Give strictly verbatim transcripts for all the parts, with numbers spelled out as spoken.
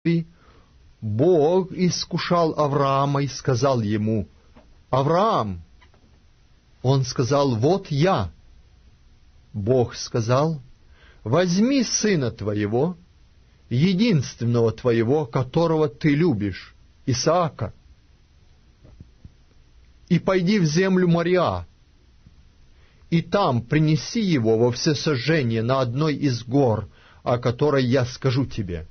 Бог искушал Авраама и сказал ему: «Авраам!» Он сказал: «Вот я». Бог сказал: «Возьми сына твоего, единственного твоего, которого ты любишь, Исаака, и пойди в землю Мориа, и там принеси его во всесожжение на одной из гор, о которой я скажу тебе».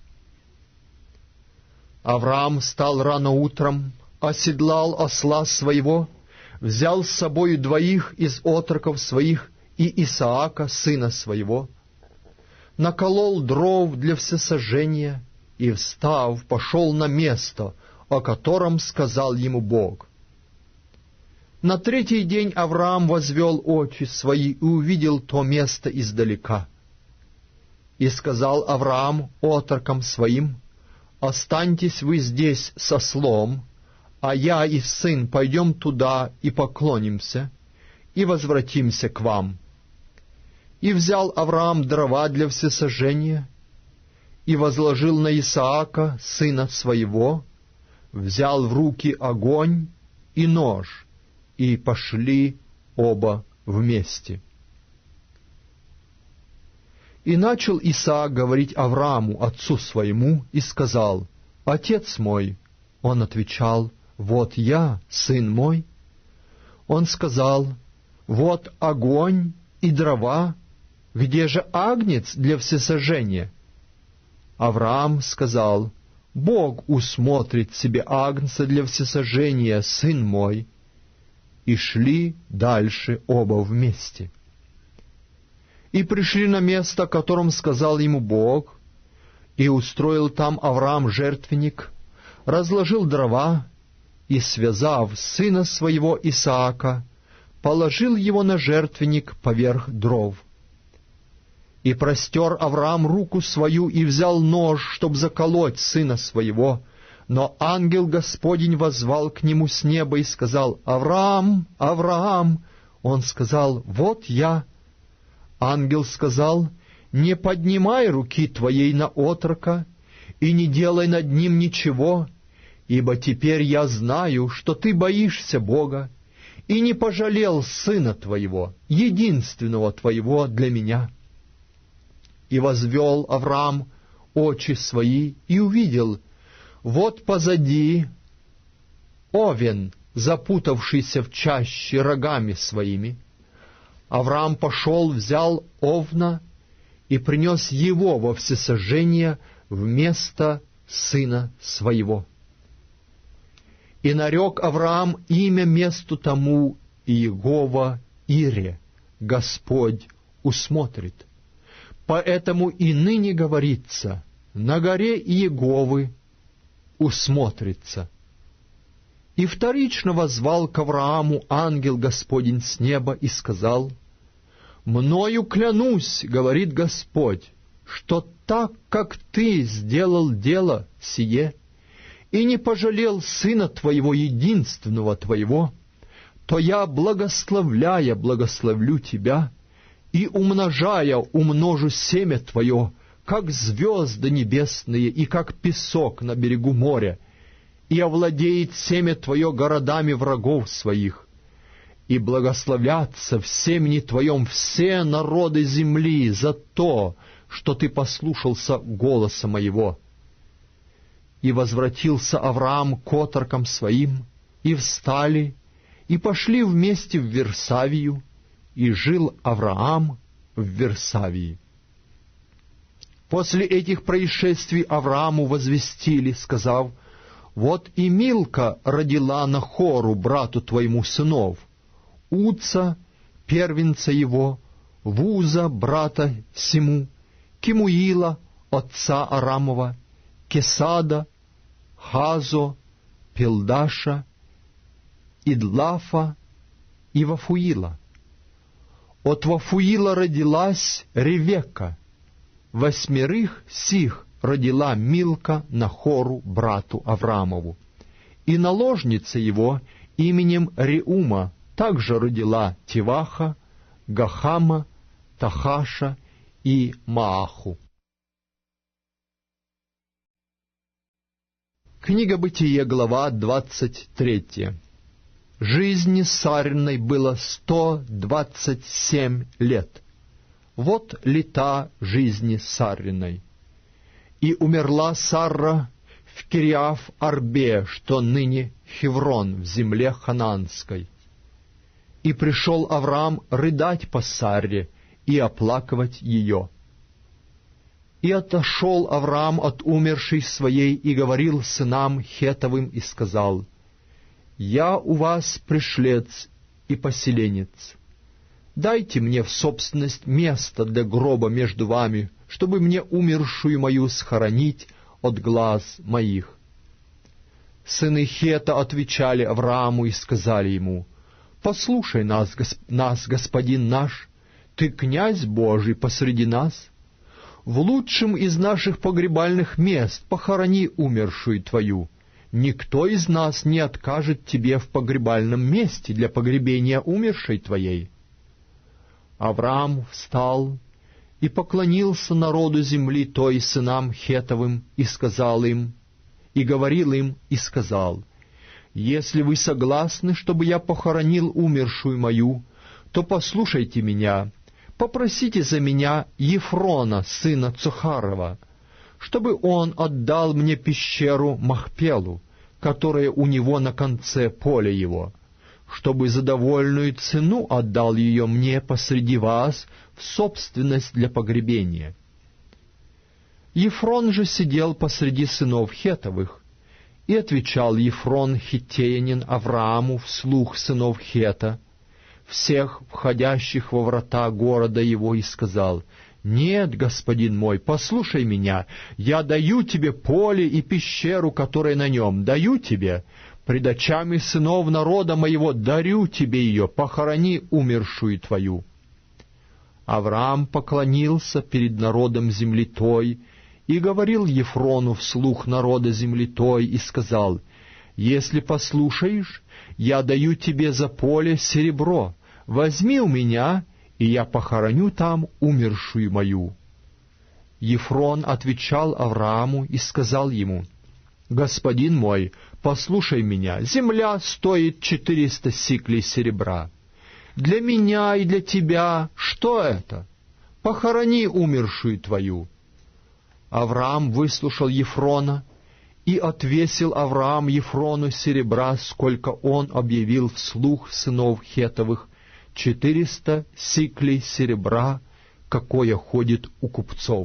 Авраам встал рано утром, оседлал осла своего, взял с собою двоих из отроков своих и Исаака, сына своего, наколол дров для всесожжения и, встав, пошел на место, о котором сказал ему Бог. На третий день Авраам возвел очи свои и увидел то место издалека. И сказал Авраам отрокам своим: «Останьтесь вы здесь с ослом, а я и сын пойдем туда и поклонимся, и возвратимся к вам». И взял Авраам дрова для всесожжения, и возложил на Исаака, сына своего, взял в руки огонь и нож, и пошли оба вместе. И начал Исаак говорить Аврааму, отцу своему, и сказал: «Отец мой». Он отвечал: «Вот я, сын мой». Он сказал: «Вот огонь и дрова, где же агнец для всесожжения?» Авраам сказал: «Бог усмотрит себе агнца для всесожжения, сын мой». И шли дальше оба вместе. И пришли на место, о котором сказал ему Бог, и устроил там Авраам жертвенник, разложил дрова, и, связав сына своего Исаака, положил его на жертвенник поверх дров. И простер Авраам руку свою и взял нож, чтоб заколоть сына своего, но ангел Господень воззвал к нему с неба и сказал: «Авраам, Авраам!» Он сказал: «Вот я». Ангел сказал: «Не поднимай руки твоей на отрока, и не делай над ним ничего, ибо теперь я знаю, что ты боишься Бога, и не пожалел сына твоего, единственного твоего для меня». И возвел Авраам очи свои и увидел: вот позади овен, запутавшийся в чаще рогами своими. Авраам пошел, взял овна и принес его во всесожжение вместо сына своего. И нарек Авраам имя месту тому Иегова Ире, Господь усмотрит. Поэтому и ныне говорится: на горе Иеговы усмотрится. И вторично воззвал к Аврааму ангел Господень с неба и сказал: «Мною клянусь, — говорит Господь, — что так, как ты сделал дело сие, и не пожалел сына твоего, единственного твоего, то я, благословляя, благословлю тебя, и умножая, умножу семя твое, как звезды небесные и как песок на берегу моря, и овладеет семя твое городами врагов своих, и благословятся в семени твоем все народы земли за то, что ты послушался голоса моего». И возвратился Авраам к отрокам своим, и встали, и пошли вместе в Вирсавию, и жил Авраам в Вирсавии. После этих происшествий Аврааму возвестили, сказав: «Вот и Милка родила Нахору, брату твоему, сынов: Уца, первенца его, Вуза, брата сему, Кемуила, отца Арамова, Кесада, Хазо, Пилдаша, Идлафа и Вафуила. От Вафуила родилась Ревекка. Восьмерых сих родила Милка Нахору, брату Авраамову. И наложница его именем Реума также родила Тиваха, Гахама, Тахаша и Мааху. Книга Бытие, глава двадцать третья. Жизни Сарриной было сто двадцать семь лет. Вот лета жизни Сарриной. И умерла Сарра в Кириаф-Арбе, что ныне Хеврон, в земле Ханаанской. И пришел Авраам рыдать по Сарре и оплакивать ее. И отошел Авраам от умершей своей и говорил сынам Хетовым и сказал: «Я у вас пришлец и поселенец. Дайте мне в собственность место для гроба между вами, чтобы мне умершую мою схоронить от глаз моих». Сыны Хета отвечали Аврааму и сказали ему: «Послушай нас, госп... нас, господин наш, ты князь Божий посреди нас. В лучшем из наших погребальных мест похорони умершую твою. Никто из нас не откажет тебе в погребальном месте для погребения умершей твоей». Авраам встал и поклонился народу земли той сынам Хетовым и сказал им, и говорил им, и сказал: «Если вы согласны, чтобы я похоронил умершую мою, то послушайте меня, попросите за меня Ефрона, сына Цохарова, чтобы он отдал мне пещеру Махпелу, которая у него на конце поля его, чтобы за довольную цену отдал ее мне посреди вас в собственность для погребения». Ефрон же сидел посреди сынов Хетовых, и отвечал Ефрон хиттеянин Аврааму вслух сынов Хета, всех входящих во врата города его, и сказал: «Нет, господин мой, послушай меня, я даю тебе поле и пещеру, которая на нем, даю тебе, пред очами сынов народа моего дарю тебе ее, похорони умершую твою». Авраам поклонился перед народом земли той и говорил Ефрону вслух народа земли той и сказал: «Если послушаешь, я даю тебе за поле серебро, возьми у меня, и я похороню там умершую мою». Ефрон отвечал Аврааму и сказал ему: «Господин мой, послушай меня, земля стоит четыреста сиклей серебра. Для меня и для тебя что это? Похорони умершую твою». Авраам выслушал Ефрона, и отвесил Авраам Ефрону серебра, сколько он объявил вслух сынов Хетовых, четыреста сиклей серебра, какое ходит у купцов.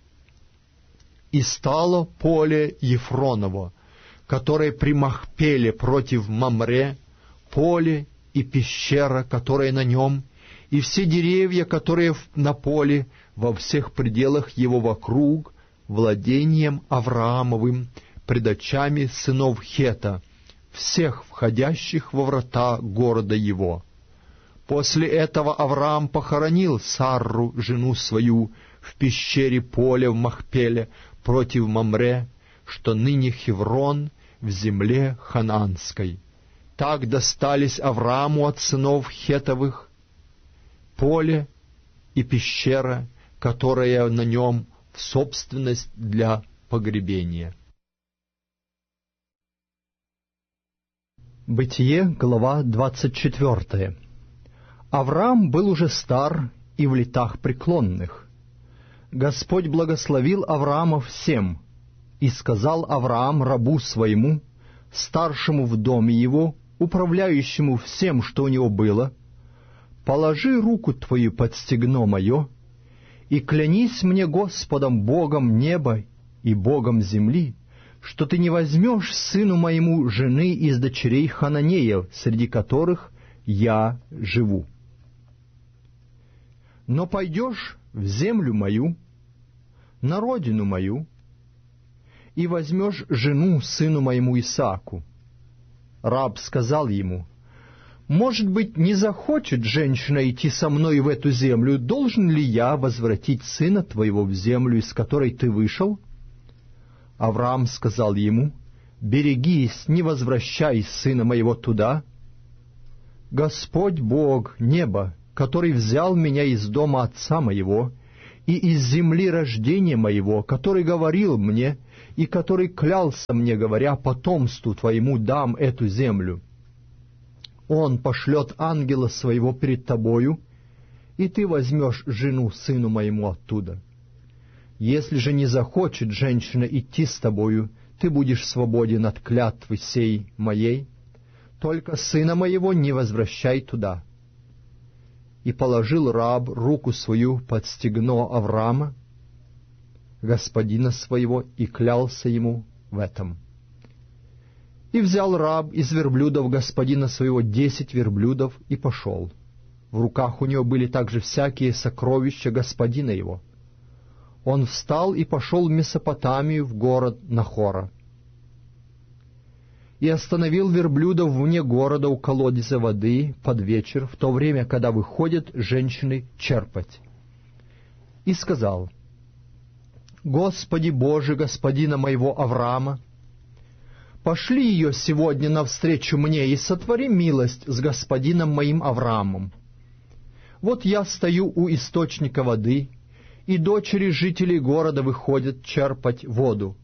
И стало поле Ефроново, которое при Махпеле против Мамре, поле и пещера, которая на нем, и все деревья, которые на поле, во всех пределах его вокруг, владением Авраамовым, пред очами сынов Хета, всех входящих во врата города его. После этого Авраам похоронил Сарру, жену свою, в пещере поля в Махпеле против Мамре, что ныне Хеврон, в земле Ханаанской. Так достались Аврааму от сынов Хетовых поле и пещера, которая на нем, в собственность для погребения. Бытие, глава двадцать четвертая. Авраам был уже стар и в летах преклонных. Господь благословил Авраама всем, и сказал Авраам рабу своему, старшему в доме его, управляющему всем, что у него было: «Положи руку твою под стегно мое, и клянись мне Господом Богом неба и Богом земли, что ты не возьмешь сыну моему жены из дочерей Хананеев, среди которых я живу. Но пойдешь в землю мою, на родину мою, и возьмешь жену сыну моему Исааку». Раб сказал ему: «Может быть, не захочет женщина идти со мной в эту землю, должен ли я возвратить сына твоего в землю, из которой ты вышел?» Авраам сказал ему: «Берегись, не возвращай сына моего туда. Господь Бог неба, который взял меня из дома отца моего и из земли рождения моего, который говорил мне: и который клялся мне, говоря, потомству твоему дам эту землю. Он пошлет ангела своего перед тобою, и ты возьмешь жену сыну моему оттуда. Если же не захочет женщина идти с тобою, ты будешь свободен от клятвы сей моей, только сына моего не возвращай туда». И положил раб руку свою под стегно Авраама, господина своего, и клялся ему в этом. И взял раб из верблюдов господина своего десять верблюдов и пошел. В руках у него были также всякие сокровища господина его. Он встал и пошел в Месопотамию, в город Нахора. И остановил верблюдов вне города у колодезя воды под вечер, в то время, когда выходят женщины черпать. И сказал: «Господи Боже, господина моего Авраама, пошли ее сегодня навстречу мне и сотвори милость с господином моим Авраамом. Вот я стою у источника воды, и дочери жителей города выходят черпать воду.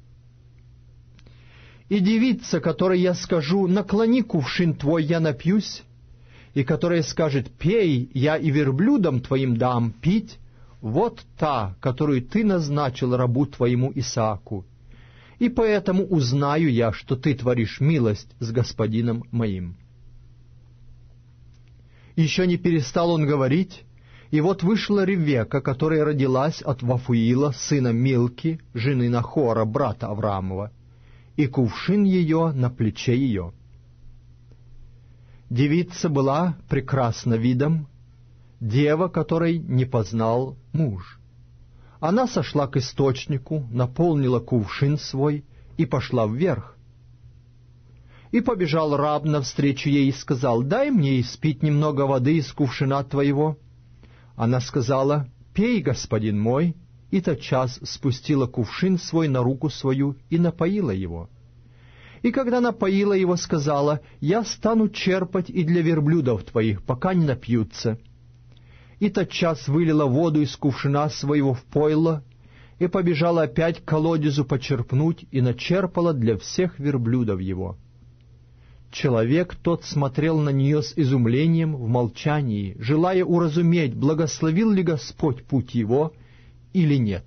И девица, которой я скажу: наклони кувшин твой, я напьюсь, и которая скажет: пей, я и верблюдам твоим дам пить, вот та, которую ты назначил рабу твоему Исааку. И поэтому узнаю я, что ты творишь милость с господином моим». Еще не перестал он говорить, и вот вышла Ревека, которая родилась от Вафуила, сына Милки, жены Нахора, брата Авраамова, и кувшин ее на плече ее. Девица была прекрасна видом, дева, которой не познал муж. Она сошла к источнику, наполнила кувшин свой и пошла вверх. И побежал раб навстречу ей и сказал: «Дай мне испить немного воды из кувшина твоего». Она сказала: «Пей, господин мой», и тотчас спустила кувшин свой на руку свою и напоила его. И когда напоила его, сказала: «Я стану черпать и для верблюдов твоих, пока не напьются». И тотчас вылила воду из кувшина своего в пойло, и побежала опять к колодезу почерпнуть, и начерпала для всех верблюдов его. Человек тот смотрел на нее с изумлением в молчании, желая уразуметь, благословил ли Господь путь его или нет.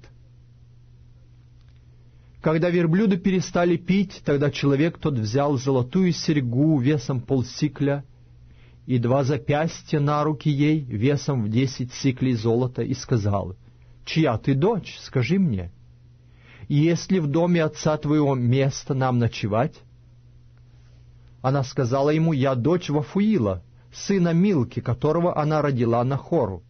Когда верблюды перестали пить, тогда человек тот взял золотую серьгу весом полсикля и два запястья на руки ей весом в десять сиклей золота и сказал: «Чья ты дочь, скажи мне? И есть ли в доме отца твоего место нам ночевать?» Она сказала ему: «Я дочь Вафуила, сына Милки, которого она родила Нахору».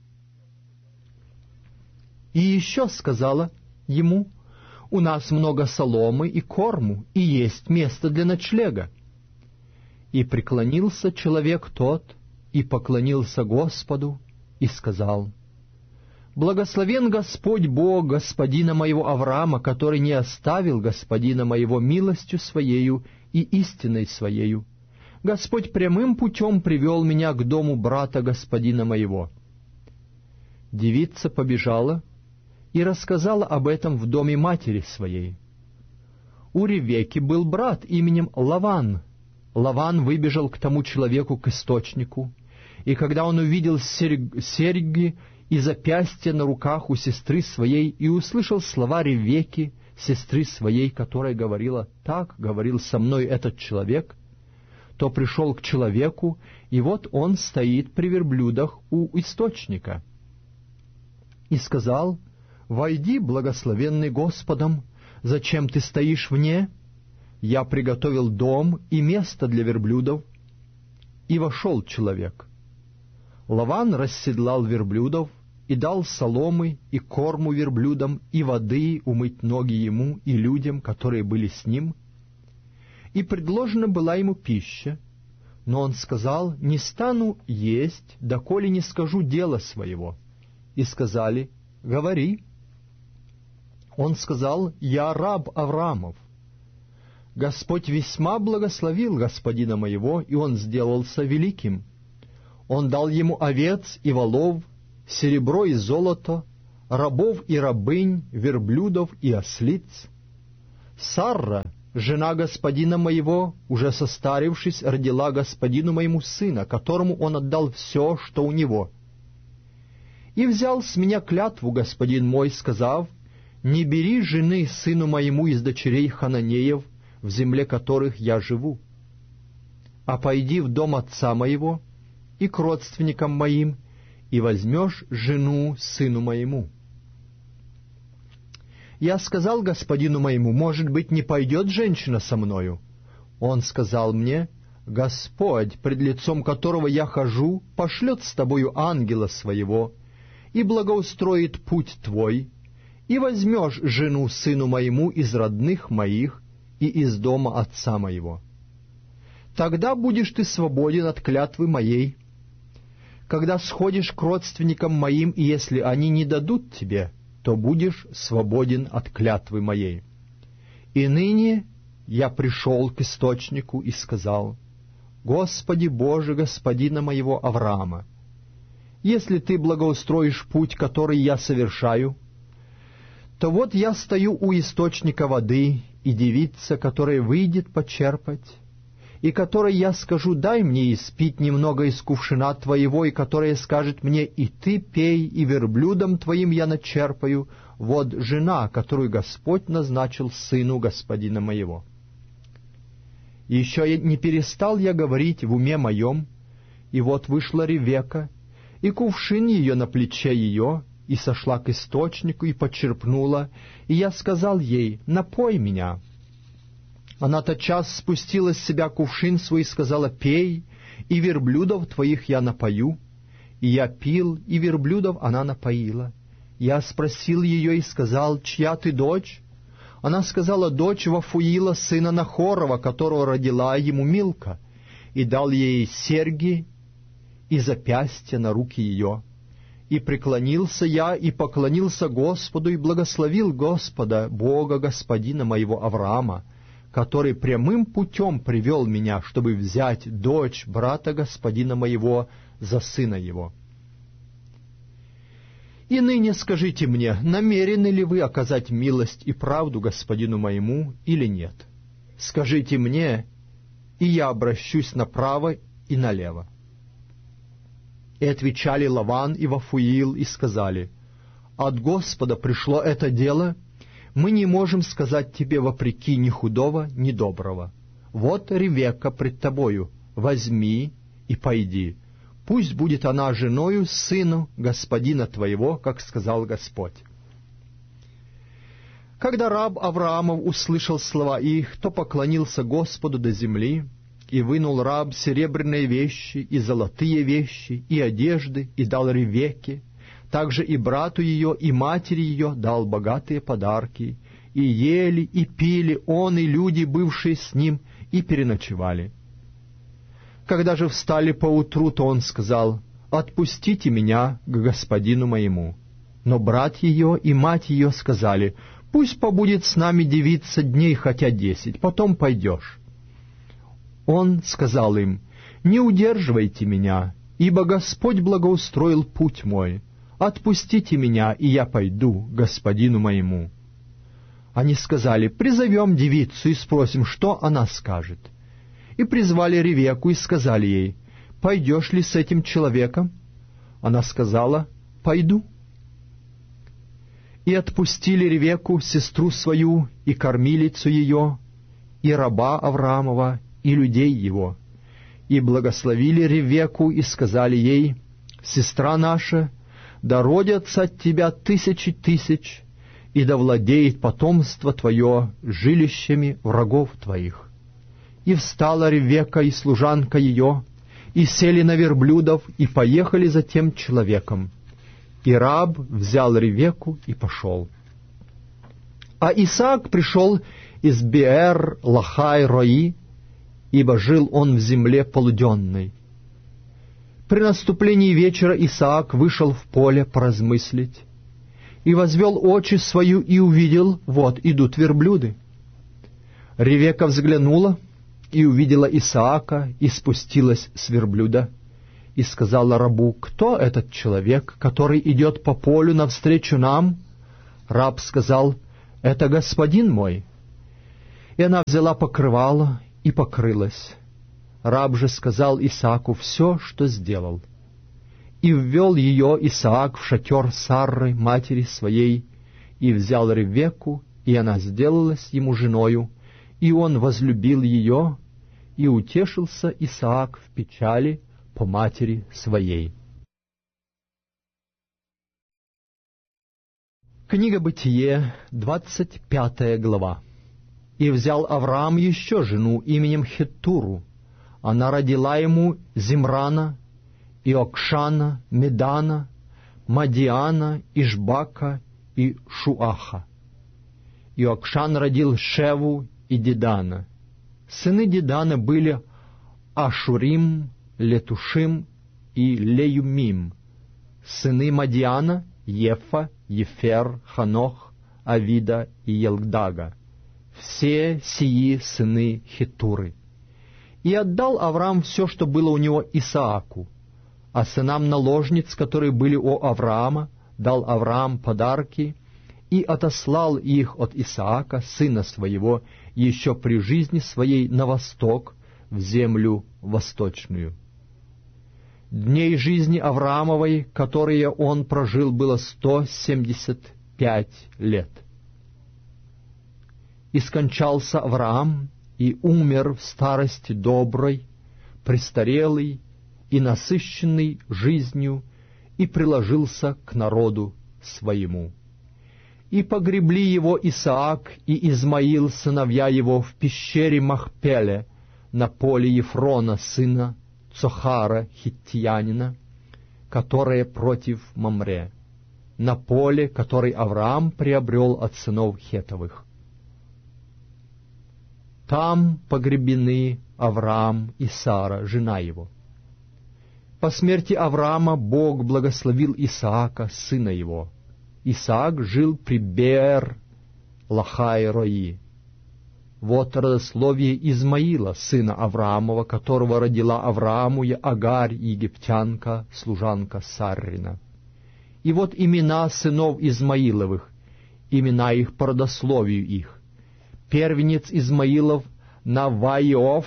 И еще сказала ему: «У нас много соломы и корму, и есть место для ночлега». И преклонился человек тот, и поклонился Господу, и сказал: «Благословен Господь Бог господина моего Авраама, который не оставил господина моего милостью своею и истиной своею. Господь прямым путем привел меня к дому брата господина моего». Девица побежала и рассказала об этом в доме матери своей. У Ревекки был брат именем Лаван. Лаван выбежал к тому человеку к источнику, и когда он увидел серьг, серьги и запястья на руках у сестры своей, и услышал слова Ревекки, сестры своей, которая говорила: «Так говорил со мной этот человек», то пришел к человеку, и вот он стоит при верблюдах у источника. И сказал: «Войди, благословенный Господом, зачем ты стоишь вне? Я приготовил дом и место для верблюдов». И вошел человек. Лаван расседлал верблюдов и дал соломы и корму верблюдам, и воды умыть ноги ему и людям, которые были с ним. И предложена была ему пища, но он сказал: «Не стану есть, доколе не скажу дела своего». И сказали: «Говори». Он сказал: «Я раб Авраамов. Господь весьма благословил господина моего, и он сделался великим. Он дал ему овец и волов, серебро и золото, рабов и рабынь, верблюдов и ослиц. Сарра, жена господина моего, уже состарившись, родила господину моему сына, которому он отдал все, что у него. И взял с меня клятву господин мой, сказав: не бери жены сыну моему из дочерей хананеев, в земле которых я живу, а пойди в дом отца моего и к родственникам моим, и возьмешь жену сыну моему. Я сказал господину моему: может быть, не пойдет женщина со мною? Он сказал мне: Господь, пред лицом которого я хожу, пошлет с тобою ангела своего, и благоустроит путь твой, и возьмешь жену сыну моему из родных моих и из дома отца моего. Тогда будешь ты свободен от клятвы моей, когда сходишь к родственникам моим, и если они не дадут тебе, то будешь свободен от клятвы моей. И ныне я пришел к источнику и сказал: Господи Боже господина моего Авраама, если ты благоустроишь путь, который я совершаю, то вот я стою у источника воды, и девица, которая выйдет почерпать, и которой я скажу: дай мне испить немного из кувшина твоего, и которая скажет мне: и ты пей, и верблюдом твоим я начерпаю, вот жена, которую Господь назначил сыну господина моего. И еще не перестал я говорить в уме моем, и вот вышла Ревека, и кувшин ее на плече ее, и сошла к источнику, и почерпнула, и я сказал ей: напой меня. Она тотчас спустила с себя кувшин свой и сказала: пей, и верблюдов твоих я напою. И я пил, и верблюдов она напоила. Я спросил ее и сказал: чья ты дочь? Она сказала: дочь Вафуила, сына Нахорова, которого родила ему Милка, и дал ей серьги и запястья на руки ее. И преклонился я, и поклонился Господу, и благословил Господа, Бога господина моего Авраама, который прямым путем привел меня, чтобы взять дочь брата господина моего за сына его. И ныне скажите мне, намерены ли вы оказать милость и правду господину моему или нет? Скажите мне, и я обращусь направо и налево. И отвечали Лаван и Вафуил, и сказали: от Господа пришло это дело, мы не можем сказать тебе вопреки ни худого, ни доброго. Вот Ревекка пред тобою, возьми и пойди. Пусть будет она женою сыну господина твоего, как сказал Господь. Когда раб Авраамов услышал слова их, то поклонился Господу до земли, и вынул раб серебряные вещи, и золотые вещи, и одежды, и дал Ревекке. Также и брату ее, и матери ее дал богатые подарки, и ели, и пили он, и люди, бывшие с ним, и переночевали. Когда же встали поутру, то он сказал: «Отпустите меня к господину моему». Но брат ее и мать ее сказали: «Пусть побудет с нами девица дней хотя десять, потом пойдешь». Он сказал им: «Не удерживайте меня, ибо Господь благоустроил путь мой. Отпустите меня, и я пойду к господину моему». Они сказали: «Призовем девицу и спросим, что она скажет». И призвали Ревекку и сказали ей: «Пойдешь ли с этим человеком?» Она сказала: «Пойду». И отпустили Ревекку, сестру свою, и кормилицу ее, и раба Авраамова, и людей его. И благословили Ревекку, и сказали ей: «Сестра наша, да родятся от тебя тысячи тысяч, и да владеет потомство твое жилищами врагов твоих». И встала Ревекка и служанка ее, и сели на верблюдов, и поехали за тем человеком. И раб взял Ревекку и пошел. А Исаак пришел из Беэр-Лахай-Рои, ибо жил он в земле полуденной. При наступлении вечера Исаак вышел в поле поразмыслить, и возвел очи свою, и увидел, вот идут верблюды. Ревекка взглянула, и увидела Исаака, и спустилась с верблюда, и сказала рабу: «Кто этот человек, который идет по полю навстречу нам?» Раб сказал: «Это господин мой». И она взяла покрывало и покрылась. Раб же сказал Исааку все, что сделал. И ввел ее Исаак в шатер Сарры, матери своей, и взял Ревекку, и она сделалась ему женою, и он возлюбил ее, и утешился Исаак в печали по матери своей. Книга Бытие, двадцать пятая глава. «И взял Авраам еще жену именем Хеттуру. Она родила ему Зимрана, Иокшана, Медана, Мадиана, Ишбака и Шуаха. Иокшан родил Шеву и Дедана. Сыны Дедана были Ашурим, Летушим и Леюмим. Сыны Мадиана — Ефа, Ефер, Ханох, Авида и Елгдага. Все сии сыны Хеттуры. И отдал Авраам все, что было у него, Исааку, а сынам наложниц, которые были у Авраама, дал Авраам подарки и отослал их от Исаака, сына своего, еще при жизни своей на восток, в землю восточную. Дней жизни Авраамовой, которые он прожил, было сто семьдесят пять лет. И скончался Авраам, и умер в старости доброй, престарелый и насыщенный жизнью, и приложился к народу своему. И погребли его Исаак и Измаил, сыновья его, в пещере Махпеле, на поле Ефрона, сына Цохара, хиттиянина, которое против Мамре, на поле, который Авраам приобрел от сынов Хетовых. Там погребены Авраам и Сара, жена его. По смерти Авраама Бог благословил Исаака, сына его. Исаак жил при Беэр Лахай-Рои. Вот родословие Измаила, сына Авраамова, которого родила Аврааму Агарь, египтянка, служанка Саррина. И вот имена сынов Измаиловых, имена их по родословию их. Первенец Измаилов Наваиов,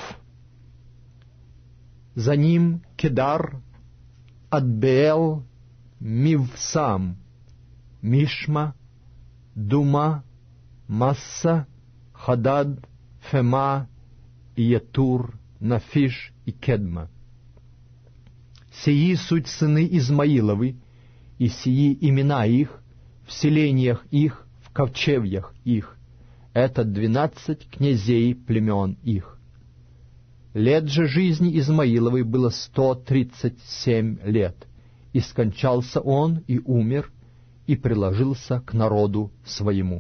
за ним Кедар, Адбеэл, Мивсам, Мишма, Дума, Масса, Хадад, Фема, Иетур, Нафиш и Кедма. Сии суть сыны Измаиловы, и сии имена их, в селениях их, в ковчевьях их. Это двенадцать князей племен их. Лет же жизни Измаиловой было сто тридцать семь лет, и скончался он и умер, и приложился к народу своему.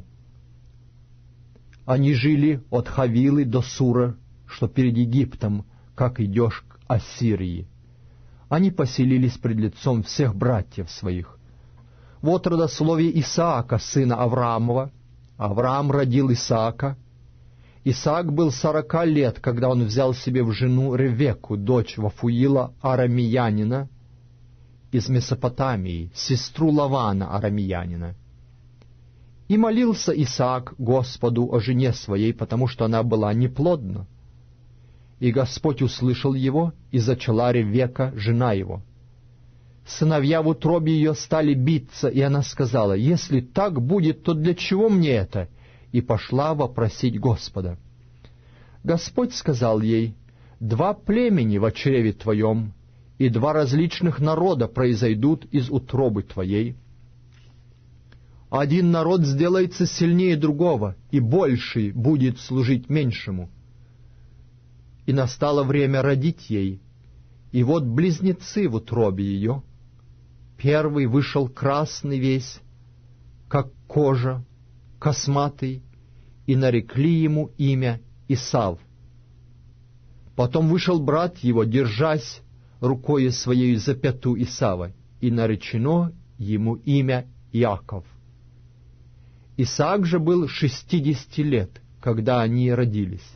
Они жили от Хавилы до Сура, что перед Египтом, как идешь к Ассирии. Они поселились пред лицом всех братьев своих. Вот родословие Исаака, сына Авраамова. Авраам родил Исаака. Исаак был сорока лет, когда он взял себе в жену Ревекку, дочь Вафуила арамеянина из Месопотамии, сестру Лавана арамеянина. И молился Исаак Господу о жене своей, потому что она была неплодна. И Господь услышал его, и зачала Ревекка, жена его. Сыновья в утробе ее стали биться, и она сказала: «Если так будет, то для чего мне это?» И пошла вопросить Господа. Господь сказал ей: «Два племени в чреве твоем, и два различных народа произойдут из утробы твоей. Один народ сделается сильнее другого, и больший будет служить меньшему». И настало время родить ей, и вот близнецы в утробе ее. Первый вышел красный весь, как кожа, косматый, и нарекли ему имя Исав. Потом вышел брат его, держась рукою своей за пяту Исава, и наречено ему имя Иаков. Исаак же был шестидесяти лет, когда они родились.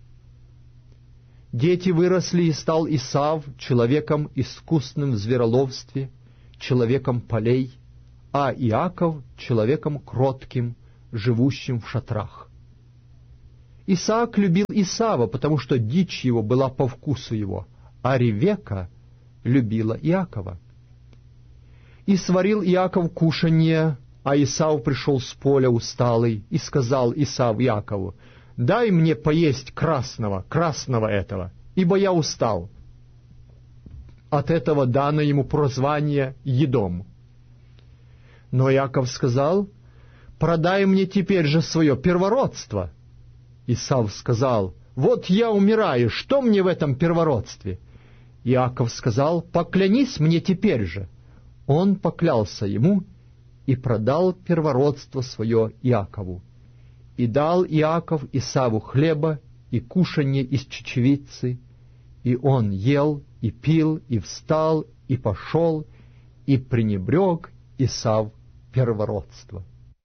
Дети выросли, и стал Исав человеком искусным в звероловстве, человеком полей, а Иаков человеком кротким, живущим в шатрах. Исаак любил Исава, потому что дичь его была по вкусу его, а Ревека любила Иакова. И сварил Иаков кушанье, а Исав пришел с поля усталый, и сказал Исав Иакову: «Дай мне поесть красного, красного этого, ибо я устал». От этого дано ему прозвание Едом. Но Иаков сказал: «Продай мне теперь же свое первородство». Исав сказал: «Вот я умираю, что мне в этом первородстве?» Иаков сказал: «Поклянись мне теперь же». Он поклялся ему и продал первородство свое Иакову. И дал Иаков Исаву хлеба и кушанье из чечевицы, и он ел, и пил, и встал, и пошел, и пренебрег Исав первородство.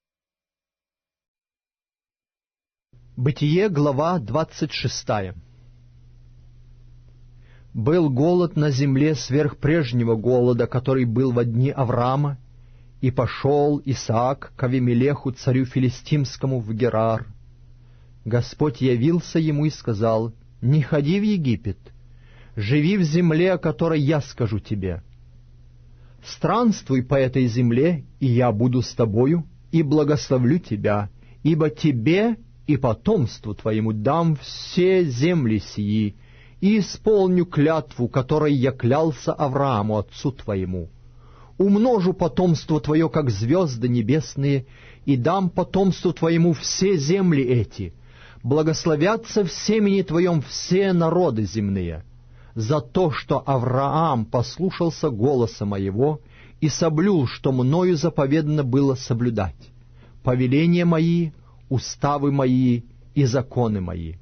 Бытие, глава двадцать шестая. Был голод на земле сверх прежнего голода, который был во дни Авраама, и пошел Исаак к Авимелеху, царю филистимскому, в Герар. Господь явился ему и сказал: «Не ходи в Египет, живи в земле, о которой я скажу тебе. Странствуй по этой земле, и я буду с тобою, и благословлю тебя, ибо тебе и потомству твоему дам все земли сии, и исполню клятву, которой я клялся Аврааму, отцу твоему. Умножу потомство твое, как звезды небесные, и дам потомству твоему все земли эти. Благословятся в семени твоем все народы земные, за то, что Авраам послушался голоса моего и соблюл, что мною заповедано было соблюдать, повеления мои, уставы мои и законы мои».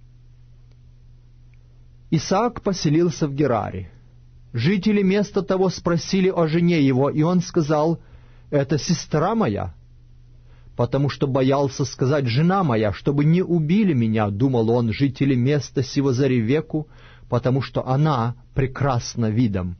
Исаак поселился в Гераре. Жители места того спросили о жене его, и он сказал: «Это сестра моя», потому что боялся сказать «жена моя», чтобы не убили меня, думал он, жители места сего за Ревеку, потому что она прекрасна видом.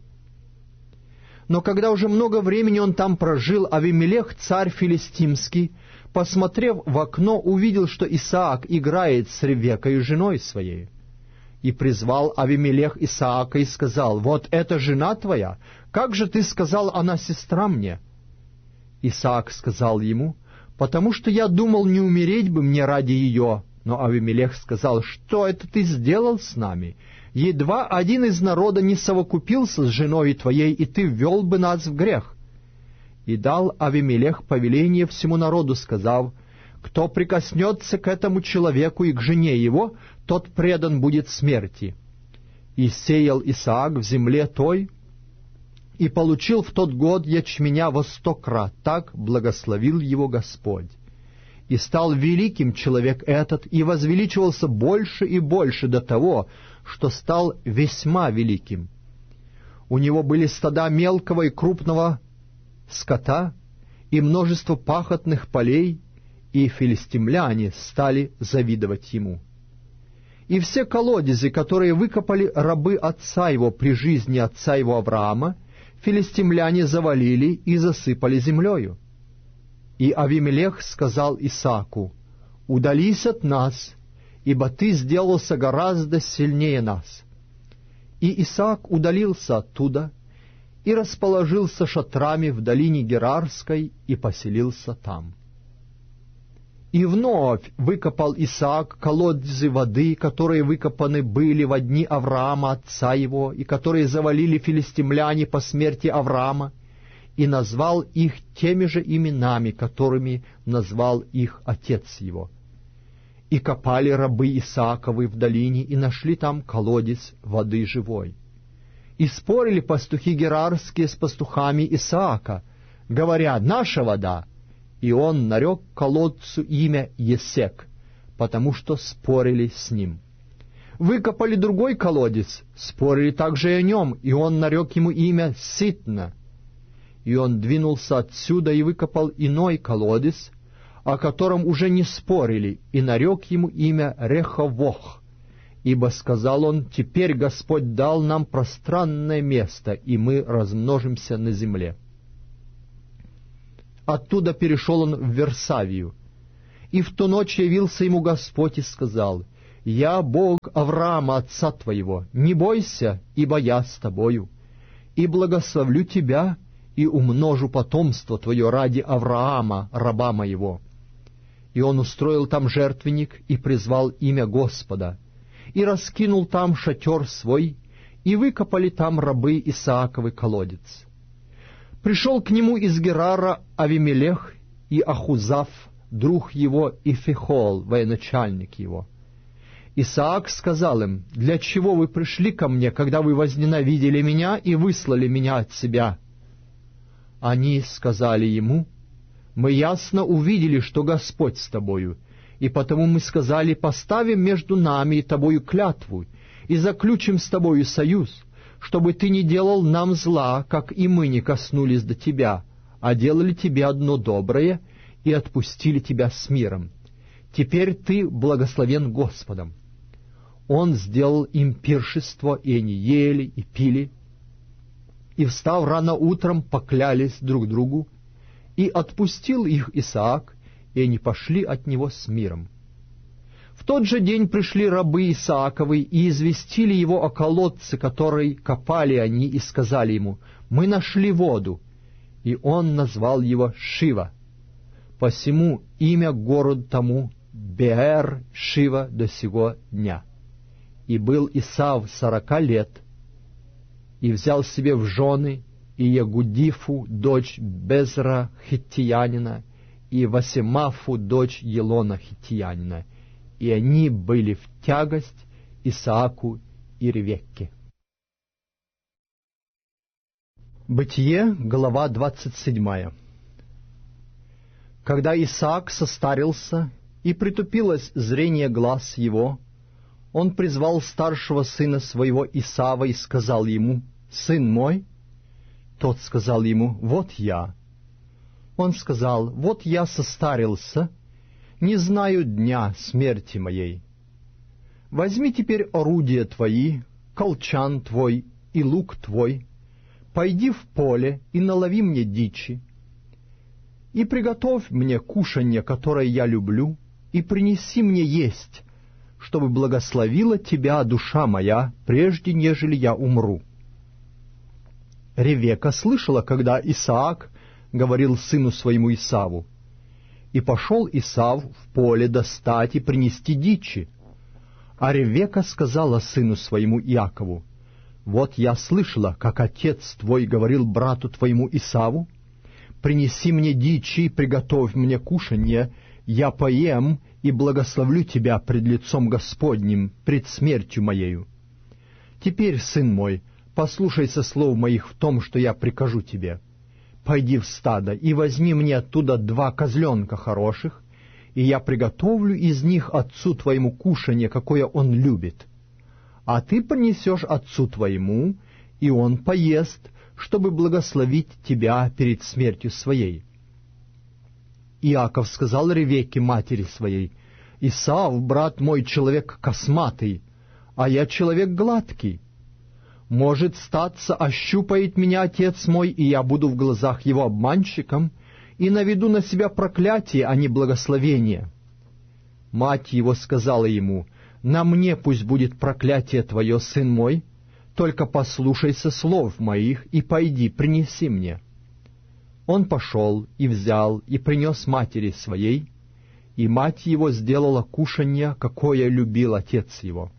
Но когда уже много времени он там прожил, Авимелех, царь филистимский, посмотрев в окно, увидел, что Исаак играет с Ревекой, женой своей. И призвал Авимелех Исаака и сказал: «Вот это жена твоя? Как же ты сказал, она сестра мне?» Исаак сказал ему: «Потому что я думал, не умереть бы мне ради ее». Но Авимелех сказал: «Что это ты сделал с нами? Едва один из народа не совокупился с женой твоей, и ты ввел бы нас в грех». И дал Авимелех повеление всему народу, сказав: «Кто прикоснется к этому человеку и к жене его, тот предан будет смерти». И сеял Исаак в земле той, и получил в тот год ячменя во сто крат, так благословил его Господь. И стал великим человек этот, и возвеличивался больше и больше до того, что стал весьма великим. У него были стада мелкого и крупного скота, и множество пахотных полей, и филистимляне стали завидовать ему. И все колодезы, которые выкопали рабы отца его при жизни отца его Авраама, филистимляне завалили и засыпали землею. И Авимелех сказал Исааку: «Удались от нас, ибо ты сделался гораздо сильнее нас». И Исаак удалился оттуда и расположился шатрами в долине Герарской и поселился там. И вновь выкопал Исаак колодезы воды, которые выкопаны были во дни Авраама, отца его, и которые завалили филистимляне по смерти Авраама, и назвал их теми же именами, которыми назвал их отец его. И копали рабы Исааковы в долине, и нашли там колодец воды живой. И спорили пастухи герарские с пастухами Исаака, говоря: «Наша вода». И он нарек колодцу имя Есек, потому что спорили с ним. Выкопали другой колодец, спорили также и о нем, и он нарек ему имя Ситна. И он двинулся отсюда и выкопал иной колодец, о котором уже не спорили, и нарек ему имя Реховох, ибо, сказал он, теперь Господь дал нам пространное место, и мы размножимся на земле. Оттуда перешел он в Версавию, и в ту ночь явился ему Господь и сказал: Я Бог Авраама, отца твоего, не бойся, ибо я с тобою, и благословлю тебя, и умножу потомство твое ради Авраама, раба моего». И он устроил там жертвенник и призвал имя Господа, и раскинул там шатер свой, и выкопали там рабы Исааковый колодец. Пришел к нему из Герара Авимелех и Ахузав, друг его, и Фихол, военачальник его. Исаак сказал им: «Для чего вы пришли ко мне, когда вы возненавидели меня и выслали меня от себя?» Они сказали ему: «Мы ясно увидели, что Господь с тобою, и потому мы сказали: поставим между нами и тобою клятву, и заключим с тобою союз, чтобы ты не делал нам зла, как и мы не коснулись до тебя, а делали тебе одно доброе, и отпустили тебя с миром. Теперь ты благословен Господом». Он сделал им пиршество, и они ели и пили, и, встав рано утром, поклялись друг другу, и отпустил их Исаак, и они пошли от него с миром. В тот же день пришли рабы Исааковы и известили его о колодце, который копали они, и сказали ему: «Мы нашли воду». И он назвал его Шива. Посему имя городу тому Беэр Шива до сего дня. И был Исав сорока лет, и взял себе в жены и Ягудифу, дочь Безра хиттиянина, и Васемафу, дочь Елона хиттиянина, и они были в тягость Исааку и Ревекке. Бытие, глава двадцать седьмая. Когда Исаак состарился, и притупилось зрение глаз его, он призвал старшего сына своего Исава и сказал ему: «Сын мой». Тот сказал ему: «Вот я». Он сказал: «Вот я состарился, не знаю дня смерти моей. Возьми теперь орудия твои, колчан твой и лук твой, пойди в поле и налови мне дичи, и приготовь мне кушанье, которое я люблю, и принеси мне есть, чтобы благословила тебя душа моя, прежде нежели я умру». Ревекка слышала, когда Исаак говорил сыну своему Исаву. И пошел Исав в поле достать и принести дичи. А Ревекка сказала сыну своему Иакову: «Вот я слышала, как отец твой говорил брату твоему Исаву: принеси мне дичи и приготовь мне кушанье, я поем и благословлю тебя пред лицом Господним, пред смертью моею. Теперь, сын мой, послушайся слов моих в том, что я прикажу тебе. Пойди в стадо и возьми мне оттуда два козленка хороших, и я приготовлю из них отцу твоему кушанье, какое он любит. А ты принесешь отцу твоему, и он поест, чтобы благословить тебя перед смертью своей». Иаков сказал Ревекке, матери своей: «Исав, брат мой, человек косматый, а я человек гладкий. Может, статься, ощупает меня отец мой, и я буду в глазах его обманщиком, и наведу на себя проклятие, а не благословение». Мать его сказала ему: «На мне пусть будет проклятие твое, сын мой, только послушайся слов моих, и пойди, принеси мне». Он пошел и взял, и принес матери своей, и мать его сделала кушанье, какое любил отец его.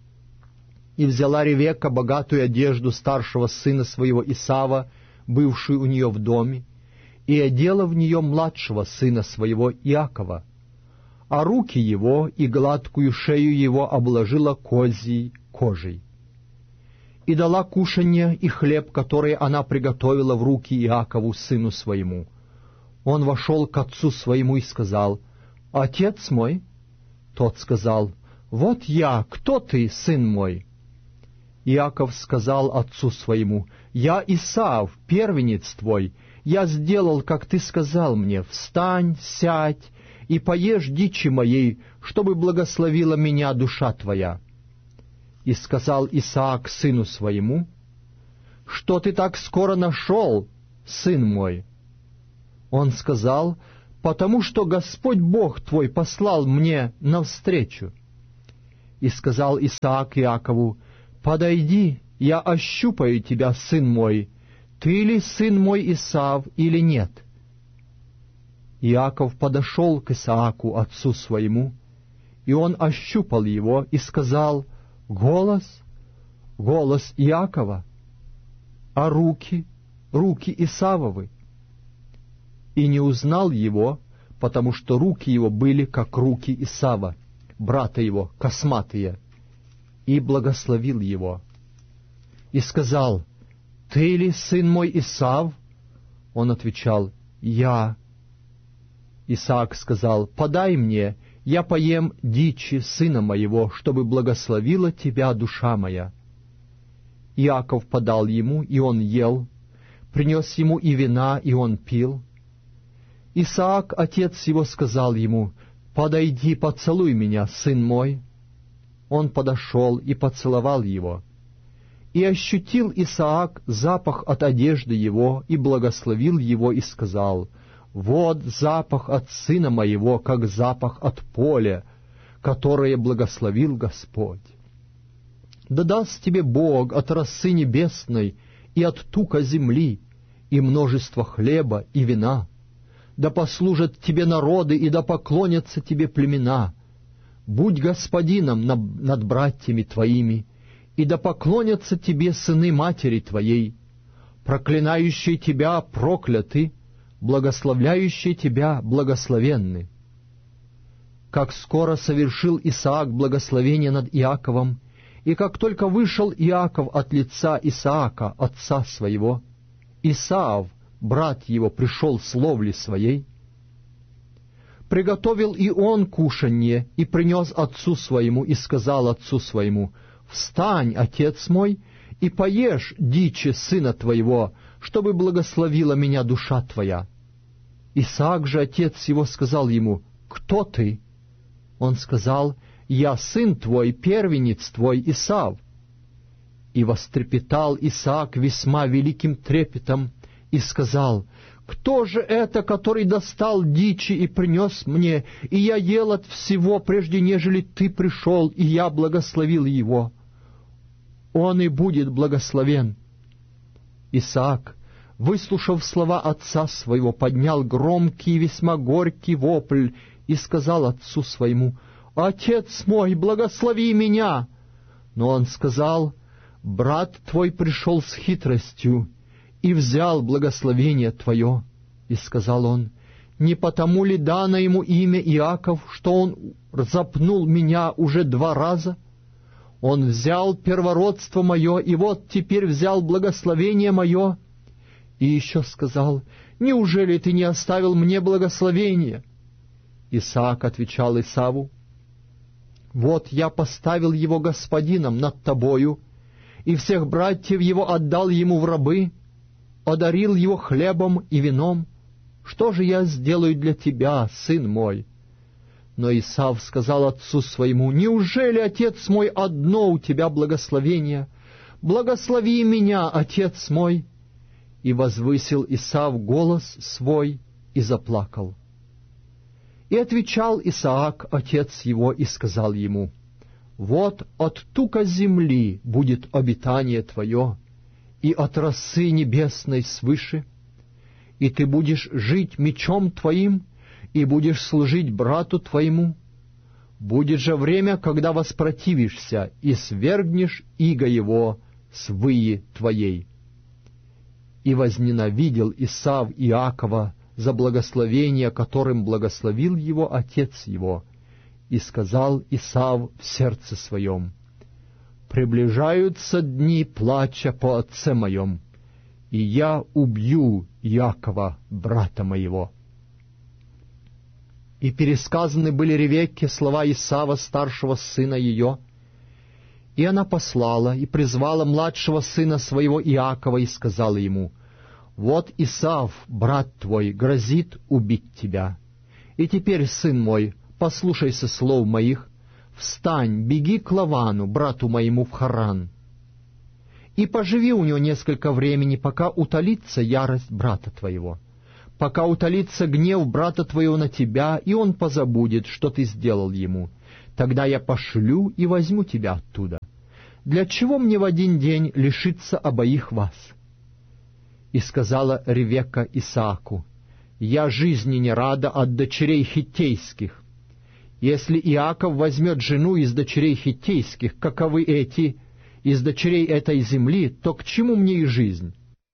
И взяла Ревекка богатую одежду старшего сына своего Исава, бывшую у нее в доме, и одела в нее младшего сына своего Иакова, а руки его и гладкую шею его обложила козьей кожей. И дала кушанье и хлеб, который она приготовила, в руки Иакову, сыну своему. Он вошел к отцу своему и сказал: «Отец мой?» Тот сказал: «Вот я, кто ты, сын мой?» Иаков сказал отцу своему: «Я Исав, первенец твой. Я сделал, как ты сказал мне: встань, сядь и поешь дичи моей, чтобы благословила меня душа твоя». И сказал Исаак сыну своему: «Что ты так скоро нашел, сын мой?» Он сказал: «Потому что Господь Бог твой послал мне навстречу». И сказал Исаак Иакову: «Подойди, я ощупаю тебя, сын мой, ты ли сын мой Исав или нет?» Иаков подошел к Исааку, отцу своему, и он ощупал его и сказал: «Голос, голос Иакова, а руки, руки Исавовы». И не узнал его, потому что руки его были, как руки Исава, брата его, косматые, и благословил его. И сказал: «Ты ли сын мой Исав?» Он отвечал: «Я». Исаак сказал: «Подай мне, я поем дичи сына моего, чтобы благословила тебя душа моя». Иаков подал ему, и он ел, принес ему и вина, и он пил. Исаак, отец его, сказал ему: «Подойди, поцелуй меня, сын мой». Он подошел и поцеловал его. И ощутил Исаак запах от одежды его, и благословил его, и сказал: «Вот запах от сына моего, как запах от поля, которое благословил Господь. Да даст тебе Бог от росы небесной и от тука земли, и множество хлеба и вина. Да послужат тебе народы, и да поклонятся тебе племена. Будь господином над братьями твоими, и да поклонятся тебе сыны матери твоей. Проклинающие тебя прокляты, благословляющие тебя благословенны». Как скоро совершил Исаак благословение над Иаковом, и как только вышел Иаков от лица Исаака, отца своего, Исав, брат его, пришел с ловли своей, приготовил и он кушанье, и принес отцу своему, и сказал отцу своему: «Встань, отец мой, и поешь дичи сына твоего, чтобы благословила меня душа твоя». Исаак же, отец его, сказал ему: «Кто ты?» Он сказал: «Я сын твой, первенец твой Исав». И вострепетал Исаак весьма великим трепетом, и сказал: «Кто же это, который достал дичи и принес мне, и я ел от всего, прежде нежели ты пришел, и я благословил его? Он и будет благословен». Исаак, выслушав слова отца своего, поднял громкий и весьма горький вопль и сказал отцу своему: «Отец мой, благослови меня!» Но он сказал: «Брат твой пришел с хитростью и взял благословение твое». И сказал он: «Не потому ли дано ему имя Иаков, что он запнул меня уже два раза? Он взял первородство мое, и вот теперь взял благословение мое». И еще сказал: «Неужели ты не оставил мне благословение?» Исаак отвечал Исаву: «Вот я поставил его господином над тобою, и всех братьев его отдал ему в рабы, одарил его хлебом и вином. Что же я сделаю для тебя, сын мой?» Но Исав сказал отцу своему: «Неужели, отец мой, одно у тебя благословение? Благослови меня, отец мой!» И возвысил Исав голос свой и заплакал. И отвечал Исаак, отец его, и сказал ему: «Вот от тука земли будет обитание твое, и от росы небесной свыше, и ты будешь жить мечом твоим, и будешь служить брату твоему. Будет же время, когда воспротивишься, и свергнешь иго его с выи твоей». И возненавидел Исав Иакова за благословение, которым благословил его отец его, и сказал Исав в сердце своем: «Приближаются дни плача по отце моем, и я убью Иакова, брата моего». И пересказаны были Ревекке слова Исава, старшего сына ее, и она послала и призвала младшего сына своего Иакова и сказала ему: «Вот Исав, брат твой, грозит убить тебя. И теперь, сын мой, послушайся слов моих, встань, беги к Лавану, брату моему, в Харан, и поживи у него несколько времени, пока утолится ярость брата твоего, пока утолится гнев брата твоего на тебя, и он позабудет, что ты сделал ему. тогда я пошлю и возьму тебя оттуда. Для чего мне в один день лишиться обоих вас?» И сказала Ревекка Исааку: «Я жизни не рада от дочерей хиттейских. Если Иаков возьмет жену из дочерей хиттейских, каковы эти, из дочерей этой земли, то к чему мне и жизнь?»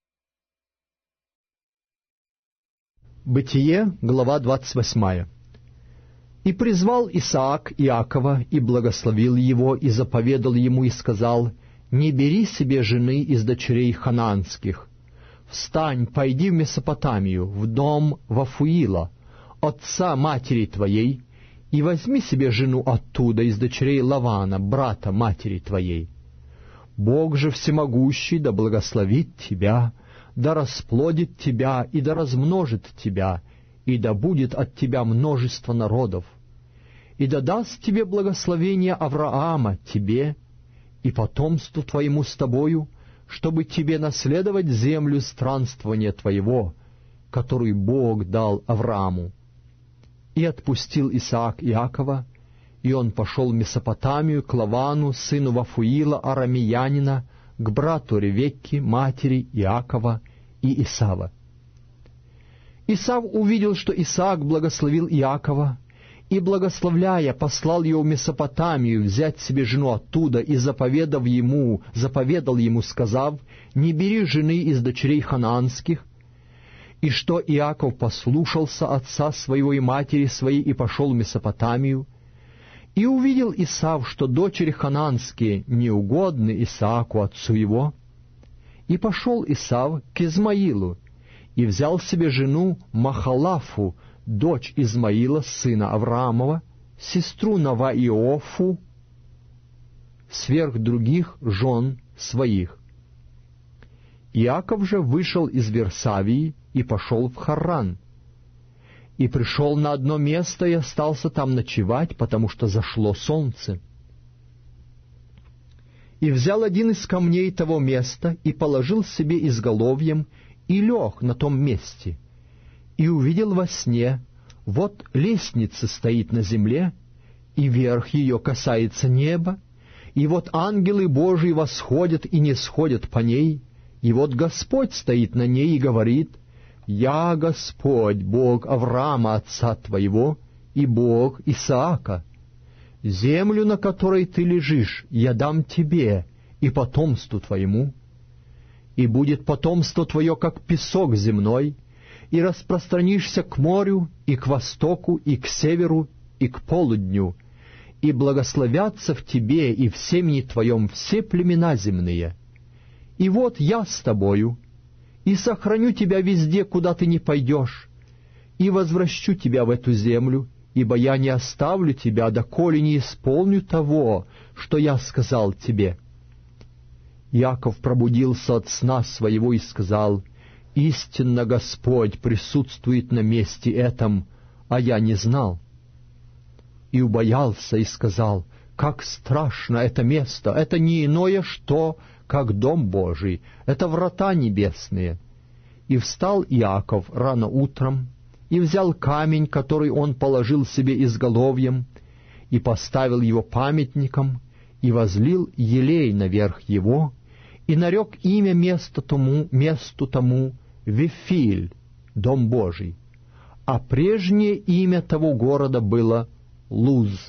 Бытие, глава двадцать восьмая. «И призвал Исаак Иакова, и благословил его, и заповедал ему, и сказал: Не бери себе жены из дочерей ханаанских. Встань, пойди в Месопотамию, в дом Вафуила, отца матери твоей, и возьми себе жену оттуда, из дочерей Лавана, брата матери твоей. Бог же всемогущий да благословит тебя, да расплодит тебя и да размножит тебя, и да будет от тебя множество народов, и да даст тебе благословение Авраама, тебе и потомству твоему с тобою, чтобы тебе наследовать землю странствования твоего, которую Бог дал Аврааму. И отпустил Исаак Иакова, и он пошел в Месопотамию к Лавану, сыну Вафуила, арамеянина, к брату Ревекки, матери Иакова и Исава. Исав увидел, что Исаак благословил Иакова, и, благословляя, послал его в Месопотамию взять себе жену оттуда, и заповедав ему, заповедал ему, сказав: «Не бери жены из дочерей ханаанских». И что Иаков послушался отца своего и матери своей, и пошел в Месопотамию. И увидел Исав, что дочери ханаанские неугодны Исааку отцу его. И пошел Исав к Измаилу, и взял себе жену Махалафу, дочь Измаила, сына Авраамова, сестру Наваиофу, сверх других жен своих. Иаков же вышел из Версавии и пошел в Харран, и пришел на одно место и остался там ночевать, потому что зашло солнце. И взял один из камней того места и положил себе изголовьем, и лег на том месте, и увидел во сне: вот лестница стоит на земле, и верх ее касается неба, и вот ангелы Божии восходят и не сходят по ней, и вот Господь стоит на ней и говорит: «Я Господь, Бог Авраама, отца твоего, и Бог Исаака. Землю, на которой ты лежишь, я дам тебе и потомству твоему, и будет потомство твое, как песок земной, и распространишься к морю, и к востоку, и к северу, и к полудню, и благословятся в тебе и в семени твоем все племена земные. И вот я с тобою, и сохраню тебя везде, куда ты не пойдешь, и возвращу тебя в эту землю, ибо я не оставлю тебя, доколе не исполню того, что я сказал тебе». Иаков пробудился от сна своего и сказал: «Истинно Господь присутствует на месте этом, а я не знал». И убоялся и сказал: «Как страшно это место! Это не иное что, как дом Божий, это врата небесные». И встал Иаков рано утром, и взял камень, который он положил себе изголовьем, и поставил его памятником, и возлил елей наверх его, и нарек имя месту тому, месту тому Вифиль, дом Божий, а прежнее имя того города было Луз.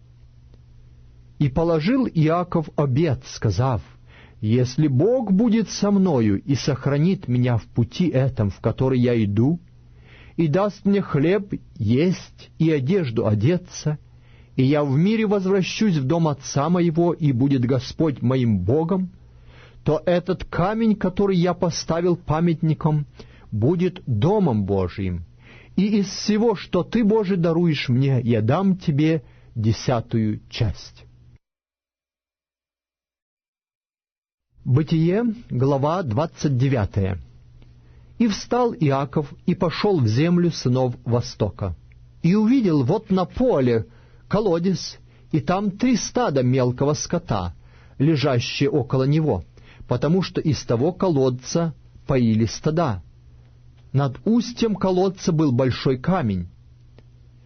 И положил Иаков обет, сказав: «Если Бог будет со мною и сохранит меня в пути этом, в который я иду, и даст мне хлеб есть и одежду одеться, и я в мире возвращусь в дом отца моего, и будет Господь моим Богом, то этот камень, который я поставил памятником, будет домом Божиим, и из всего, что ты, Боже, даруешь мне, я дам тебе десятую часть». Бытие, глава двадцать девятая. «И встал Иаков, и пошел в землю сынов Востока, и увидел вот на поле колодец, и там три стада мелкого скота, лежащие около него, потому что из того колодца поили стада. Над устьем колодца был большой камень.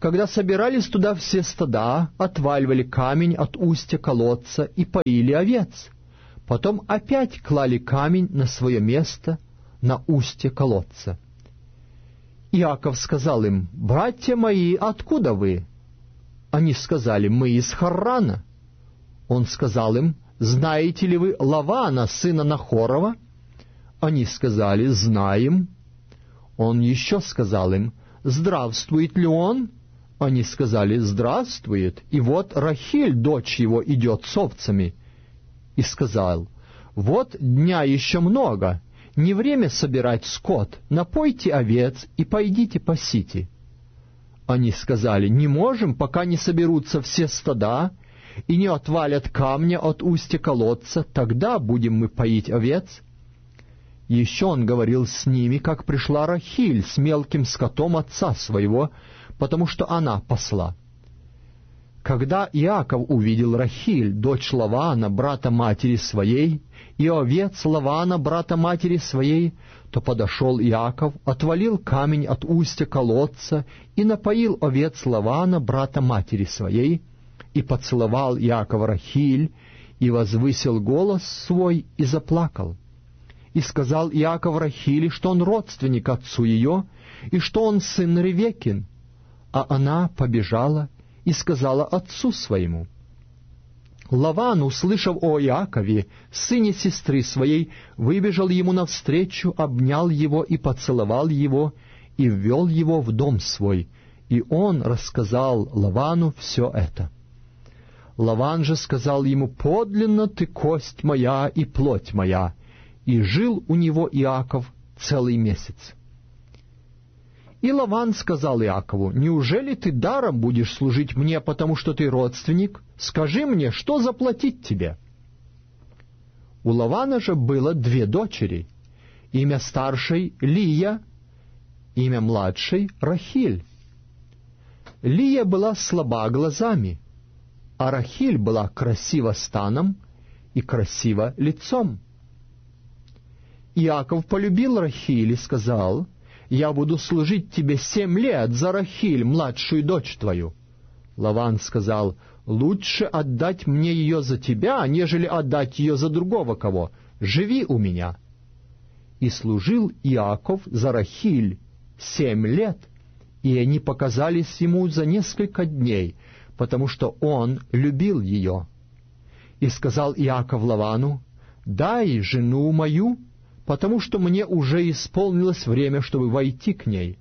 Когда собирались туда все стада, отваливали камень от устья колодца и поили овец. Потом опять клали камень на свое место, на устье колодца. Иаков сказал им: «Братья мои, откуда вы?» Они сказали: «Мы из Харрана». Он сказал им: «Знаете ли вы Лавана, сына Нахорова?» Они сказали: «Знаем». Он еще сказал им: «Здравствует ли он?» Они сказали: «Здравствует, и вот Рахиль, дочь его, идет с овцами». И сказал: «Вот дня еще много, не время собирать скот, напойте овец и пойдите пасите». Они сказали: «Не можем, пока не соберутся все стада и не отвалят камня от устья колодца, тогда будем мы поить овец». Еще он говорил с ними, как пришла Рахиль с мелким скотом отца своего, потому что она пасла. Когда Иаков увидел Рахиль, дочь Лавана, брата матери своей, и овец Лавана, брата матери своей, то подошел Иаков, отвалил камень от устья колодца и напоил овец Лавана, брата матери своей, и поцеловал Иаков Рахиль, и возвысил голос свой, и заплакал. И сказал Иаков Рахиле, что он родственник отцу ее, и что он сын Ревекин. А она побежала и сказала отцу своему. Лаван, услышав о Иакове, сыне сестры своей, выбежал ему навстречу, обнял его и поцеловал его, и ввел его в дом свой, и он рассказал Лавану все это. Лаван же сказал ему: «Подлинно ты кость моя и плоть моя», и жил у него Иаков целый месяц. И Лаван сказал Иакову: «Неужели ты даром будешь служить мне, потому что ты родственник? Скажи мне, что заплатить тебе?» У Лавана же было две дочери, имя старшей — Лия, имя младшей — Рахиль. Лия была слаба глазами, а Рахиль была красива станом и красива лицом. Иаков полюбил Рахиль и сказал: «Я буду служить тебе семь лет за Рахиль, младшую дочь твою». Лаван сказал: «Лучше отдать мне ее за тебя, нежели отдать ее за другого кого. Живи у меня». И служил Иаков за Рахиль семь лет, и они показались ему за несколько дней, потому что он любил ее. И сказал Иаков Лавану: «Дай жену мою, потому что мне уже исполнилось время, чтобы войти к ней».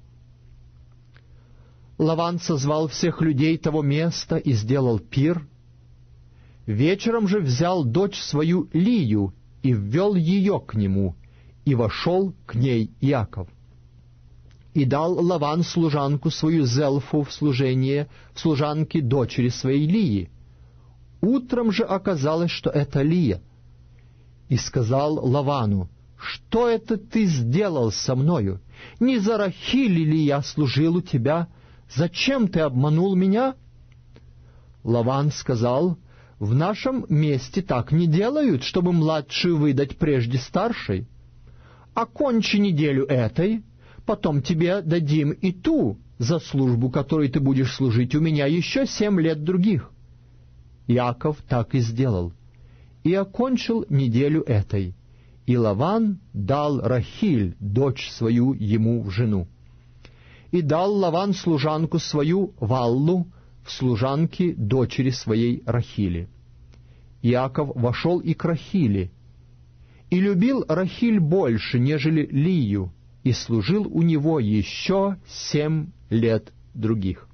Лаван созвал всех людей того места и сделал пир. Вечером же взял дочь свою Лию и ввел ее к нему, и вошел к ней Иаков. И дал Лаван служанку свою Зелфу в служение в служанке дочери своей Лии. Утром же оказалось, что это Лия. И сказал Лавану: «Что это ты сделал со мною? Не за Рахиль ли я служил у тебя? Зачем ты обманул меня?» Лаван сказал: «В нашем месте так не делают, чтобы младшую выдать прежде старшей. Окончи неделю этой, потом тебе дадим и ту, за службу, которой ты будешь служить у меня еще семь лет других». Иаков так и сделал, и окончил неделю этой. И Лаван дал Рахиль, дочь свою, ему в жену. И дал Лаван служанку свою Валлу в служанке дочери своей Рахили. Иаков вошел и к Рахиле, и любил Рахиль больше, нежели Лию, и служил у него еще семь лет других.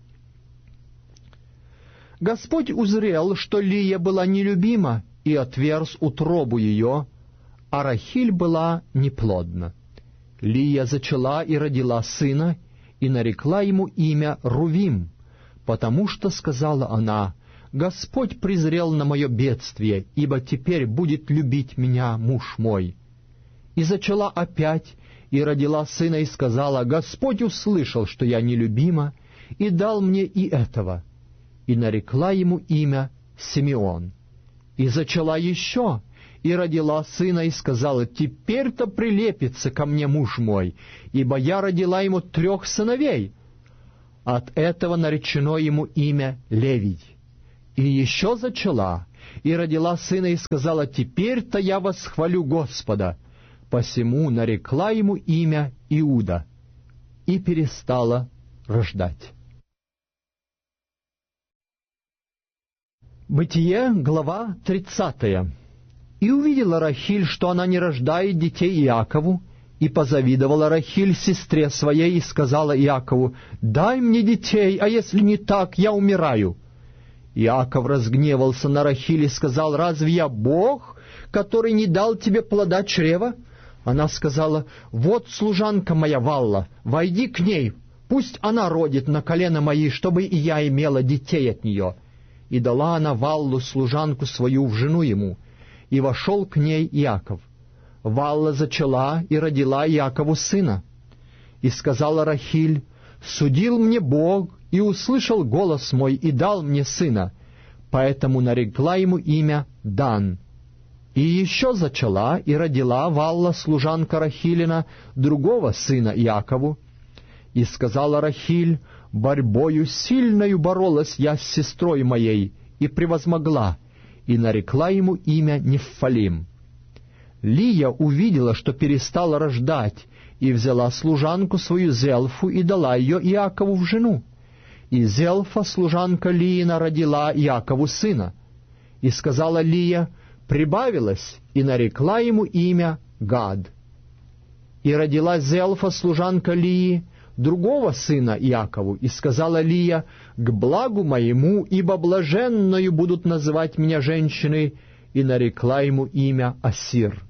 Господь узрел, что Лия была нелюбима, и отверз утробу ее, а Рахиль была неплодна. Лия зачала и родила сына, и нарекла ему имя Рувим, потому что, сказала она, «Господь презрел на мое бедствие, ибо теперь будет любить меня муж мой». И зачала опять, и родила сына, и сказала, «Господь услышал, что я нелюбима, и дал мне и этого». И нарекла ему имя Симеон. И зачала еще, и родила сына, и сказала, «Теперь-то прилепится ко мне муж мой, ибо я родила ему трех сыновей». От этого наречено ему имя Левий. И еще зачала, и родила сына, и сказала: «Теперь-то я восхвалю Господа». Посему нарекла ему имя Иуда, и перестала рождать. Бытие, глава тридцатая. «И увидела Рахиль, что она не рождает детей Иакову, и позавидовала Рахиль сестре своей, и сказала Иакову: «Дай мне детей, а если не так, я умираю». Иаков разгневался на Рахиль и сказал: «Разве я Бог, который не дал тебе плода чрева?» Она сказала: «Вот служанка моя Валла, войди к ней, пусть она родит на колено мои, чтобы и я имела детей от нее». И дала она Валлу, служанку свою, в жену ему, и вошел к ней Иаков. Валла зачала и родила Иакову сына. И сказала Рахиль: «Судил мне Бог, и услышал голос мой, и дал мне сына». Поэтому нарекла ему имя Дан. И еще зачала и родила Валла, служанка Рахилина, другого сына Иакову. И сказала Рахиль: «Борьбою сильною боролась я с сестрой моей, и превозмогла, и нарекла ему имя Неффалим». Лия увидела, что перестала рождать, и взяла служанку свою Зелфу и дала ее Иакову в жену. И Зелфа, служанка Лиина, родила Иакову сына. И сказала Лия: «Прибавилась», и нарекла ему имя Гад. И родила Зелфа, служанка Лии, другого сына Иакову, и сказала Лия: «К благу моему, ибо блаженною будут называть меня женщины», и нарекла ему имя Асир.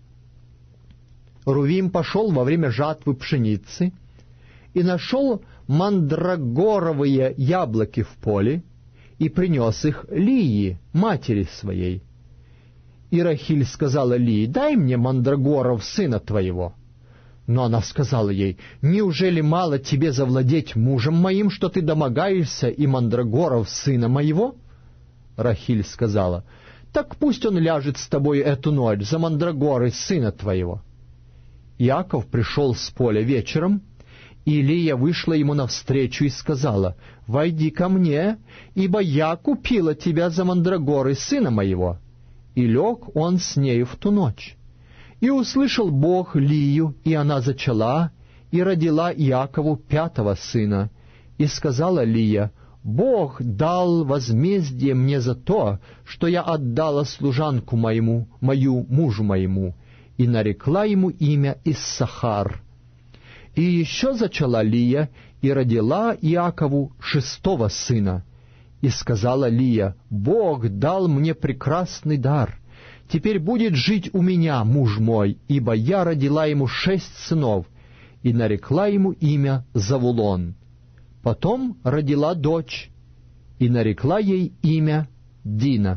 Рувим пошел во время жатвы пшеницы и нашел мандрагоровые яблоки в поле, и принес их Лии, матери своей. И Рахиль сказала Лии: «Дай мне мандрагоров сына твоего». Но она сказала ей: «Неужели мало тебе завладеть мужем моим, что ты домогаешься и мандрагоров сына моего?» Рахиль сказала: «Так пусть он ляжет с тобой эту ночь за мандрагоры сына твоего». Иаков пришел с поля вечером, и Лия вышла ему навстречу и сказала: «Войди ко мне, ибо я купила тебя за мандрагоры сына моего». И лег он с нею в ту ночь. И услышал Бог Лию, и она зачала, и родила Иакову пятого сына. И сказала Лия: «Бог дал возмездие мне за то, что я отдала служанку моему, мою мужу моему». И нарекла ему имя Иссахар. И еще зачала Лия, и родила Иакову шестого сына. И сказала Лия: «Бог дал мне прекрасный дар. Теперь будет жить у меня муж мой, ибо я родила ему шесть сынов». И нарекла ему имя Завулон. Потом родила дочь, и нарекла ей имя Дина.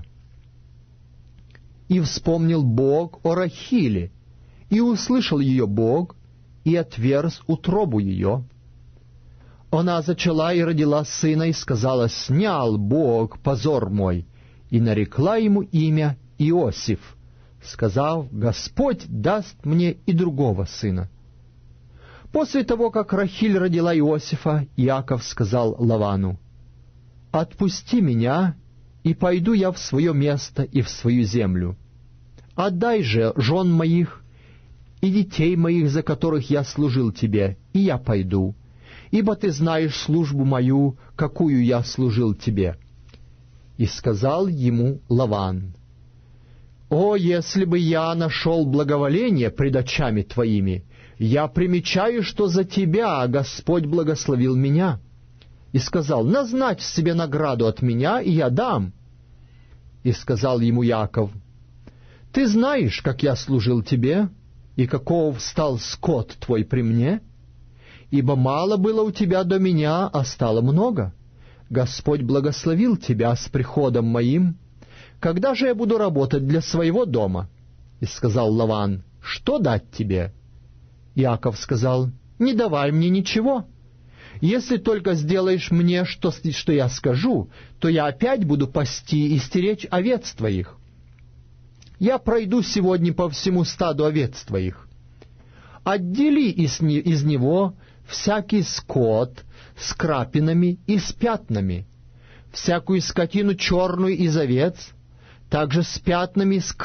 И вспомнил Бог о Рахиле, и услышал ее Бог, и отверз утробу ее. Она зачала и родила сына, и сказала: «Снял Бог позор мой», и нарекла ему имя Иосиф, сказав: «Господь даст мне и другого сына». После того, как Рахиль родила Иосифа, Иаков сказал Лавану: «Отпусти меня, и пойду я в свое место и в свою землю. Отдай же жен моих и детей моих, за которых я служил тебе, и я пойду, ибо ты знаешь службу мою, какую я служил тебе». И сказал ему Лаван: «О, если бы я нашел благоволение пред очами твоими! Я примечаю, что за тебя Господь благословил меня». И сказал: «Назначь себе награду от меня, и я дам». И сказал ему Иаков: «Ты знаешь, как я служил тебе, и каков стал скот твой при мне? Ибо мало было у тебя до меня, а стало много. Господь благословил тебя с приходом моим. Когда же я буду работать для своего дома?» И сказал Лаван: «Что дать тебе?» Иаков сказал: «Не давай мне ничего. Если только сделаешь мне, что, что я скажу, то я опять буду пасти и стеречь овец твоих. Я пройду сегодня по всему стаду овец твоих. Отдели из, не, из него всякий скот с крапинами и с пятнами, всякую скотину черную из овец, также с пятнами, с